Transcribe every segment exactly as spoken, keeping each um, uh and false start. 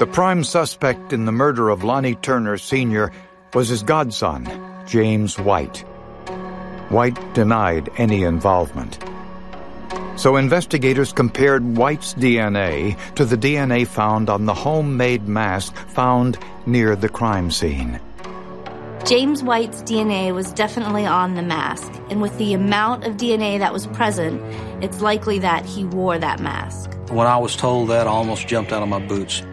The prime suspect in the murder of Lonnie Turner Senior was his godson, James White. White denied any involvement. So investigators compared White's D N A to the D N A found on the homemade mask found near the crime scene. James White's D N A was definitely on the mask, and with the amount of D N A that was present, it's likely that he wore that mask. When I was told that, I almost jumped out of my boots.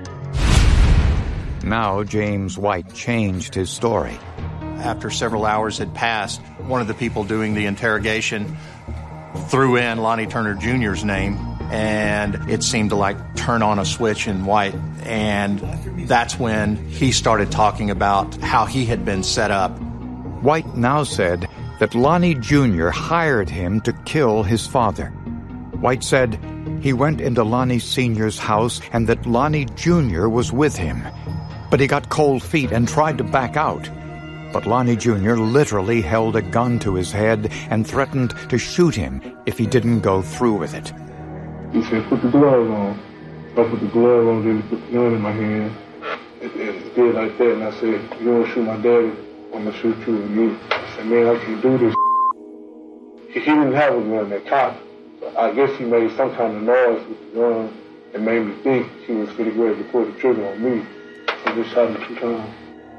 Now James White changed his story. After several hours had passed, one of the people doing the interrogation threw in Lonnie Turner Junior's name, and it seemed to like turn on a switch in White. And that's when he started talking about how he had been set up. White now said that Lonnie Junior hired him to kill his father. White said he went into Lonnie Senior's house and that Lonnie Junior was with him. But he got cold feet and tried to back out. But Lonnie Junior literally held a gun to his head and threatened to shoot him if he didn't go through with it. He said, put the gloves on. So I put the glove on, then he put the gun in my hand. And, and it did like that, and I said, you want to shoot my daddy, I'm going to shoot you and you. I said, man, I can't do this. He, he didn't have a gun, that cop. So I guess he made some kind of noise with the gun and made me think he was getting ready to pull the trigger on me. So I just shot him two times.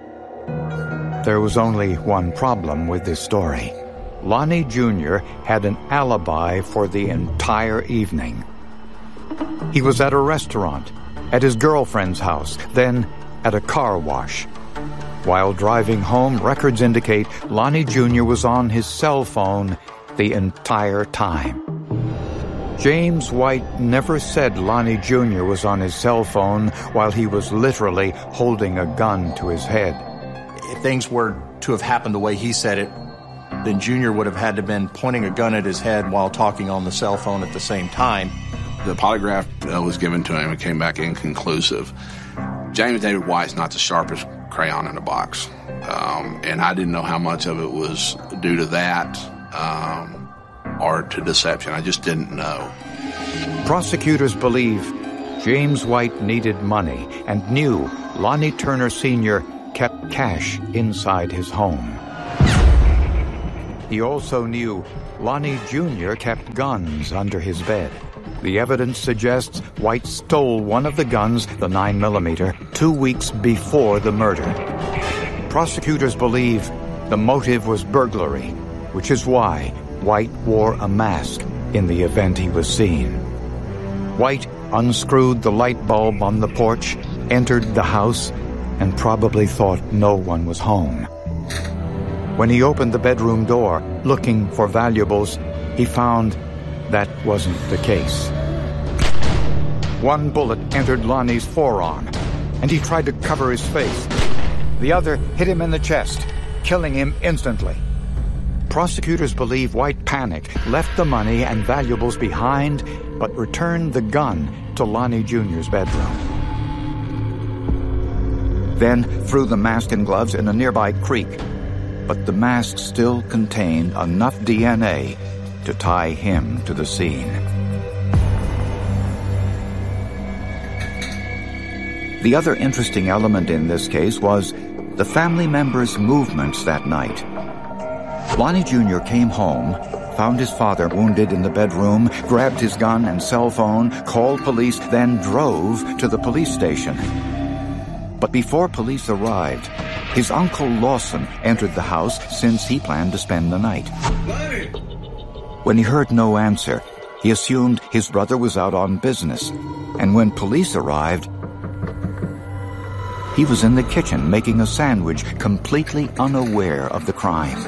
There was only one problem with this story. Lonnie Junior had an alibi for the entire evening. He was at a restaurant, at his girlfriend's house, then at a car wash. While driving home, records indicate Lonnie Junior was on his cell phone the entire time. James White never said Lonnie Junior was on his cell phone while he was literally holding a gun to his head. If things were to have happened the way he said it, then Junior would have had to have been pointing a gun at his head while talking on the cell phone at the same time. The polygraph uh, was given to him and came back inconclusive. James David White's not the sharpest crayon in the box. Um, and I didn't know how much of it was due to that um, or to deception. I just didn't know. Prosecutors believe James White needed money and knew Lonnie Turner Senior kept cash inside his home. He also knew Lonnie Junior kept guns under his bed. The evidence suggests White stole one of the guns, the nine millimeter, two weeks before the murder. Prosecutors believe the motive was burglary, which is why White wore a mask in the event he was seen. White unscrewed the light bulb on the porch, entered the house, and probably thought no one was home. When he opened the bedroom door, looking for valuables, he found that wasn't the case. One bullet entered Lonnie's forearm, and he tried to cover his face. The other hit him in the chest, killing him instantly. Prosecutors believe White panicked, left the money and valuables behind, but returned the gun to Lonnie Junior's bedroom. Then threw the mask and gloves in a nearby creek. But the mask still contained enough D N A to tie him to the scene. The other interesting element in this case was the family members' movements that night. Lonnie Junior came home, found his father wounded in the bedroom, grabbed his gun and cell phone, called police, then drove to the police station. But before police arrived, his uncle Lawson entered the house since he planned to spend the night. When he heard no answer, he assumed his brother was out on business, and when police arrived, he was in the kitchen making a sandwich, completely unaware of the crime.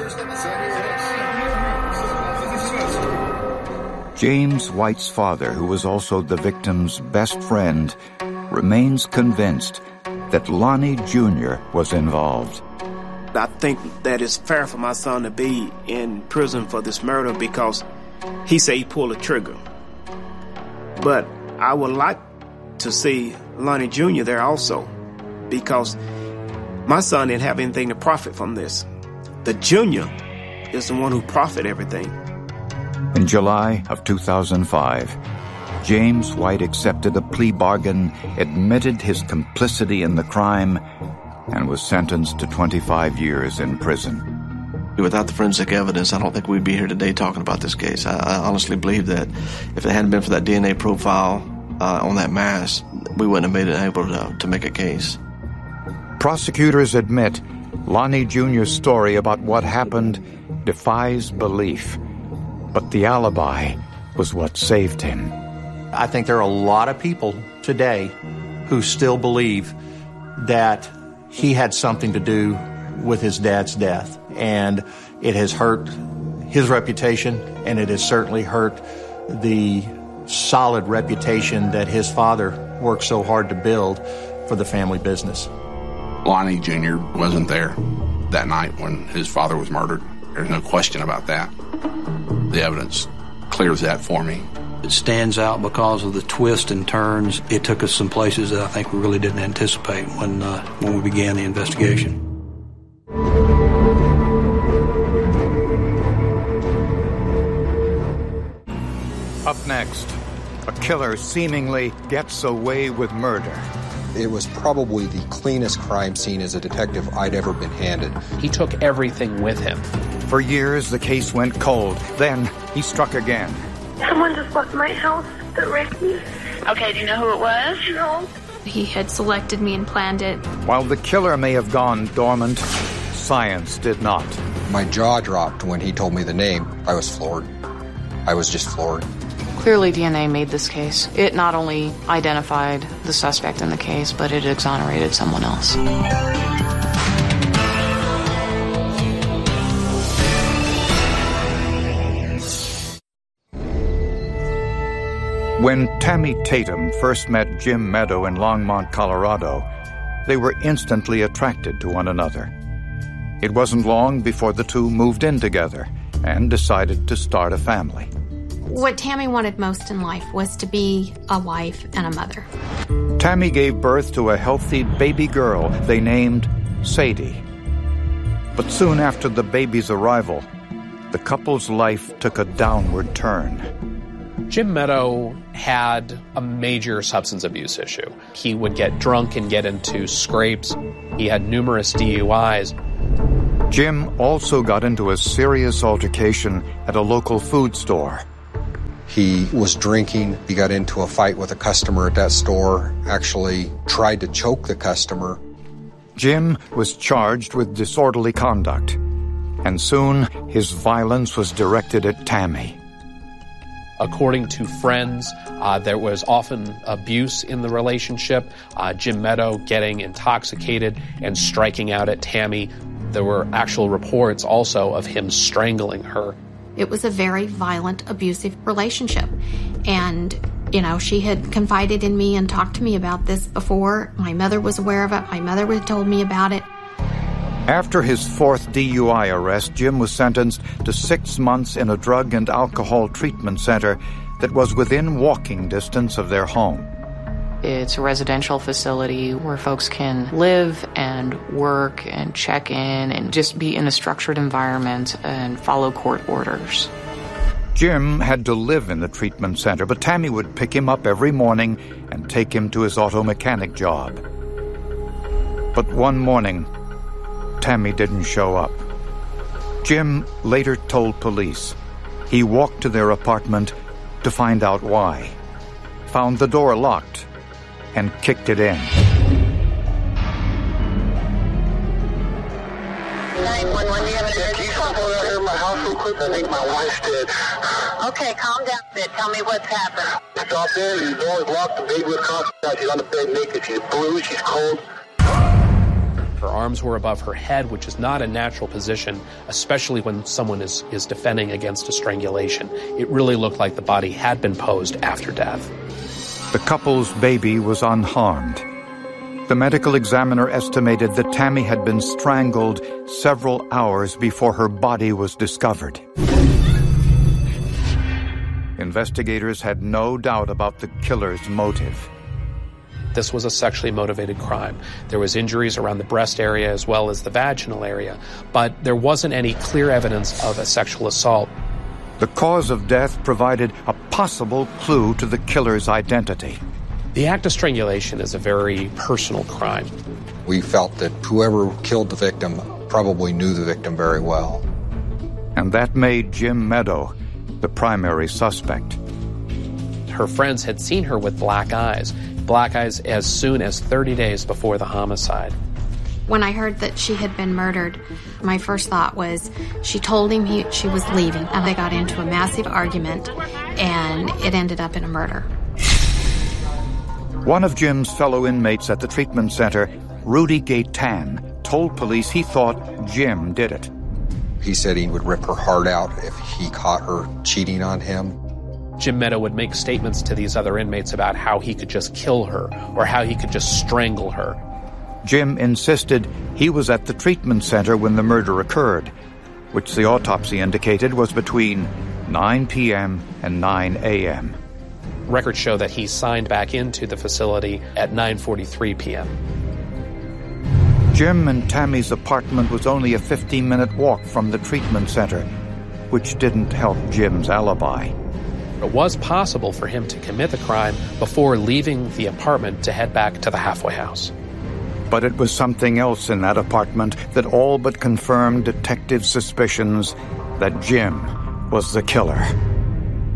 James White's father, who was also the victim's best friend, remains convinced that Lonnie Junior was involved. I think that it's fair for my son to be in prison for this murder because he said he pulled a trigger. But I would like to see Lonnie Junior there also because my son didn't have anything to profit from this. The Junior is the one who profited everything. In July of two thousand five, James White accepted a plea bargain, admitted his complicity in the crime, and was sentenced to twenty-five years in prison. Without the forensic evidence, I don't think we'd be here today talking about this case. I, I honestly believe that if it hadn't been for that D N A profile uh, on that mask, we wouldn't have made it able to, to make a case. Prosecutors admit Lonnie Junior's story about what happened defies belief, but the alibi was what saved him. I think there are a lot of people today who still believe that he had something to do with his dad's death, and it has hurt his reputation, and it has certainly hurt the solid reputation that his father worked so hard to build for the family business. Lonnie Junior wasn't there that night when his father was murdered. There's no question about that. The evidence clears that for me. It stands out because of the twists and turns. It took us some places that I think we really didn't anticipate when uh, when we began the investigation. Up next, a killer seemingly gets away with murder. It was probably the cleanest crime scene as a detective I'd ever been handed. He took everything with him. For years, the case went cold. Then he struck again. Someone just left my house that raped me. Okay, do you know who it was? No. He had selected me and planned it. While the killer may have gone dormant, science did not. My jaw dropped when he told me the name. I was floored. I was just floored. Clearly, D N A made this case. It not only identified the suspect in the case, but it exonerated someone else. When Tammy Tatum first met Jim Meadow in Longmont, Colorado, they were instantly attracted to one another. It wasn't long before the two moved in together and decided to start a family. What Tammy wanted most in life was to be a wife and a mother. Tammy gave birth to a healthy baby girl they named Sadie. But soon after the baby's arrival, the couple's life took a downward turn. Jim Meadow had a major substance abuse issue. He would get drunk and get into scrapes. He had numerous D U Is. Jim also got into a serious altercation at a local food store. He was drinking. He got into a fight with a customer at that store, actually tried to choke the customer. Jim was charged with disorderly conduct, and soon his violence was directed at Tammy. According to friends, uh, there was often abuse in the relationship. Uh, Jim Meadow getting intoxicated and striking out at Tammy. There were actual reports also of him strangling her. It was a very violent, abusive relationship. And, you know, she had confided in me and talked to me about this before. My mother was aware of it. My mother had told me about it. After his fourth D U I arrest, Jim was sentenced to six months in a drug and alcohol treatment center that was within walking distance of their home. It's a residential facility where folks can live and work and check in and just be in a structured environment and follow court orders. Jim had to live in the treatment center, but Tammy would pick him up every morning and take him to his auto mechanic job. But one morning, Tammy didn't show up. Jim later told police he walked to their apartment to find out why, found the door locked, and kicked it in. nine one one, you have an emergency? Can you stop over here in my house real quick? I think my wife's dead. Okay, calm down a bit. Tell me what's happened. Stop there. The door is locked. The baby was constantly out. She's on the bed naked. She's blue. She's cold. Her arms were above her head, which is not a natural position, especially when someone is, is defending against a strangulation. It really looked like the body had been posed after death. The couple's baby was unharmed. The medical examiner estimated that Tammy had been strangled several hours before her body was discovered. Investigators had no doubt about the killer's motive. This was a sexually motivated crime. There was injuries around the breast area as well as the vaginal area, but there wasn't any clear evidence of a sexual assault. The cause of death provided a possible clue to the killer's identity. The act of strangulation is a very personal crime. We felt that whoever killed the victim probably knew the victim very well. And that made Jim Meadow the primary suspect. Her friends had seen her with black eyes, black eyes as soon as thirty days before the homicide. When I heard that she had been murdered, my first thought was she told him he, she was leaving, and they got into a massive argument, and it ended up in a murder. One of Jim's fellow inmates at the treatment center, Rudy Gaitan, told police he thought Jim did it. He said he would rip her heart out if he caught her cheating on him. Jim Meadow would make statements to these other inmates about how he could just kill her or how he could just strangle her. Jim insisted he was at the treatment center when the murder occurred, which the autopsy indicated was between nine p.m. and nine a.m. Records show that he signed back into the facility at nine forty-three p.m. Jim and Tammy's apartment was only a fifteen-minute walk from the treatment center, which didn't help Jim's alibi. It was possible for him to commit the crime before leaving the apartment to head back to the halfway house. But it was something else in that apartment that all but confirmed detectives' suspicions that Jim was the killer.